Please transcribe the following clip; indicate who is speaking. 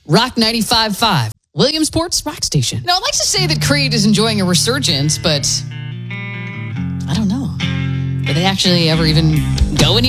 Speaker 1: Rock 95.5, Williamsport's Rock Station. Now, I'd like to say that Creed is enjoying a resurgence, but I don't know. Did they actually ever even go anywhere?